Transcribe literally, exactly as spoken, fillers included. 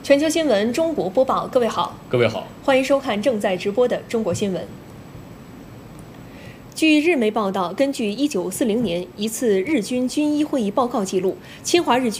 全球新闻中国播报，各位好， 各位好， 欢迎收看正在直播的中国新闻。据日媒报道，根据一九四零年一次日军军医会议报告记录，侵华日军